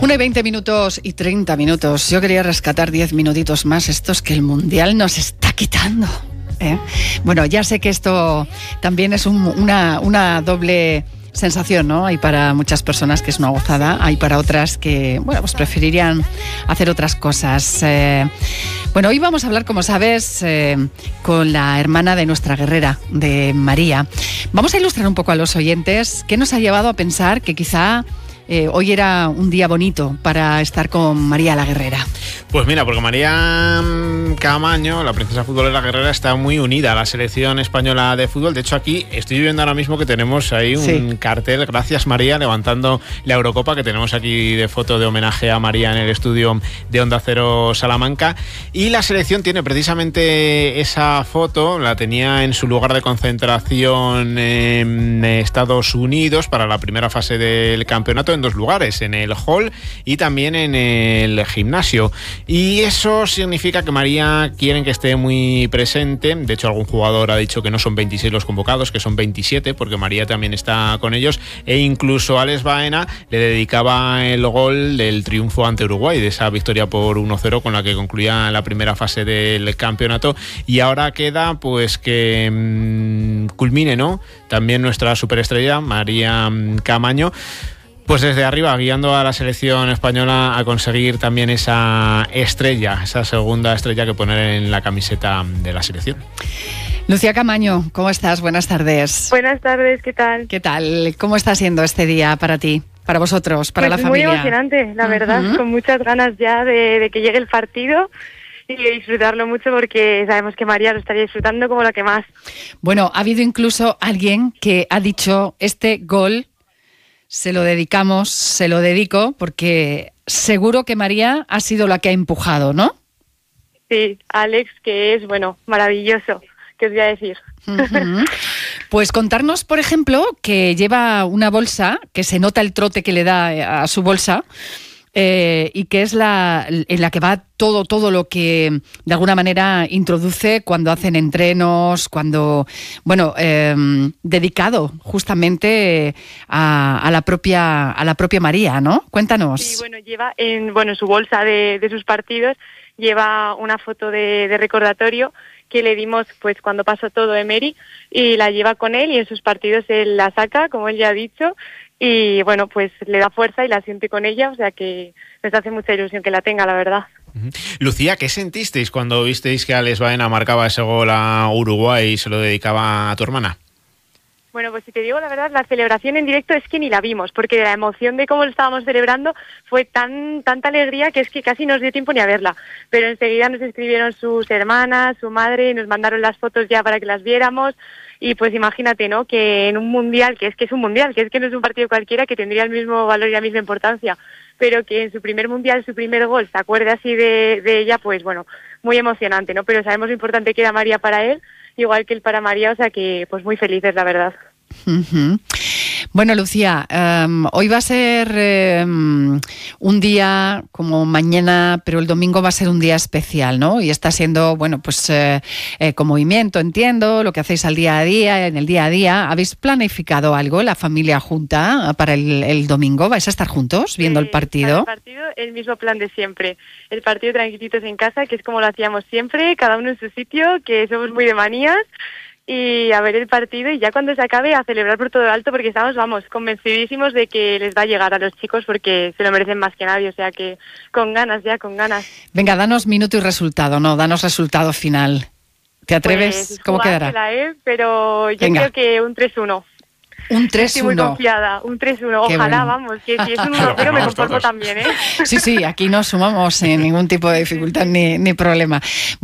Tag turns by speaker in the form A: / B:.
A: 1:20 y 30 minutos. Yo quería rescatar 10 minutitos más estos que el Mundial nos está quitando. Bueno, ya sé que esto también es una doble sensación, ¿no? Hay para muchas personas que es una gozada, hay para otras que, bueno, pues preferirían hacer otras cosas. Bueno, hoy vamos a hablar, como sabes, con la hermana de nuestra guerrera, de María. Vamos a ilustrar un poco a los oyentes qué nos ha llevado a pensar que quizá hoy era un día bonito para estar con María la Guerrera.
B: Pues mira, porque María Caamaño, la princesa futbolera guerrera, está muy unida a la selección española de fútbol. De hecho, aquí estoy viendo ahora mismo que tenemos ahí un cartel, gracias María, levantando la Eurocopa, que tenemos aquí de foto de homenaje a María en el estudio de Onda Cero Salamanca. Y la selección tiene precisamente esa foto, la tenía en su lugar de concentración en Estados Unidos para la primera fase del campeonato, en dos lugares, en el hall y también en el gimnasio. Y eso significa que María quieren que esté muy presente. De hecho, algún jugador ha dicho que no son 26 los convocados, que son 27, porque María también está con ellos. E incluso Alex Baena le dedicaba el gol del triunfo ante Uruguay, de esa victoria por 1-0 con la que concluía la primera fase del campeonato. Y ahora queda pues que culmine, ¿no?, también nuestra superestrella, María Caamaño, pues desde arriba, guiando a la selección española a conseguir también esa estrella, esa segunda estrella que poner en la camiseta de la selección.
A: Lucía Caamaño, ¿cómo estás? Buenas tardes.
C: Buenas tardes, ¿qué tal?
A: ¿Qué tal? ¿Cómo está siendo este día para ti, para vosotros, para la familia?
C: Muy emocionante, la verdad, con muchas ganas ya de que llegue el partido y disfrutarlo mucho, porque sabemos que María lo estaría disfrutando como la que más.
A: Bueno, ha habido incluso alguien que ha dicho: este gol se lo dedicamos, se lo dedico, porque seguro que María ha sido la que ha empujado, ¿no?
C: Sí, Alex, que es, bueno, maravilloso, ¿qué os voy a decir?
A: Uh-huh. Pues contarnos, por ejemplo, que lleva una bolsa, que se nota el trote que le da a su bolsa, y que es en la que va todo lo que de alguna manera introduce cuando hacen entrenos, cuando, bueno, dedicado justamente a la propia María, ¿no? Cuéntanos.
C: Sí, bueno, lleva en su bolsa de sus partidos, lleva una foto de recordatorio que le dimos pues cuando pasó todo Emery, y la lleva con él, y en sus partidos él la saca, como él ya ha dicho, y bueno, pues le da fuerza y la siente con ella, o sea que nos hace mucha ilusión que la tenga, la verdad.
B: Lucía, ¿qué sentisteis cuando visteis que Alex Baena marcaba ese gol a Uruguay y se lo dedicaba a tu hermana?
C: Bueno, pues si te digo la verdad, la celebración en directo es que ni la vimos, porque la emoción de cómo lo estábamos celebrando fue tanta alegría que es que casi no nos dio tiempo ni a verla. Pero enseguida nos escribieron sus hermanas, su madre, y nos mandaron las fotos ya para que las viéramos. Y pues imagínate, ¿no?, que en un mundial, que es un mundial, que no es un partido cualquiera, que tendría el mismo valor y la misma importancia, pero que en su primer mundial, su primer gol, se acuerde así de ella, pues bueno, muy emocionante, ¿no? Pero sabemos lo importante que era María para él, igual que él para María, o sea que pues muy felices, la verdad.
A: Uh-huh. Bueno, Lucía, hoy va a ser un día como mañana, pero el domingo va a ser un día especial, ¿no? Y está siendo, bueno, pues con movimiento, entiendo, lo que hacéis al día a día, en el día a día. ¿Habéis planificado algo, la familia junta, para el domingo? ¿Vais a estar juntos viendo el partido?
C: Para el partido, el mismo plan de siempre. El partido tranquilitos en casa, que es como lo hacíamos siempre, cada uno en su sitio, que somos muy de manías. Y a ver el partido, y ya cuando se acabe a celebrar por todo lo alto, porque estamos, convencidísimos de que les va a llegar a los chicos, porque se lo merecen más que nadie, o sea que con ganas.
A: Venga, danos minuto y resultado, danos resultado final. ¿Te atreves?
C: Pues,
A: ¿cómo quedará?
C: Pero yo creo que un 3-1.
A: Un 3-1.
C: Estoy muy confiada, un 3-1.
A: Qué
C: Ojalá,
A: bueno.
C: vamos, que si es un 1-0 me conformo también, ¿eh?
A: Sí, aquí no sumamos ningún tipo de dificultad ni problema.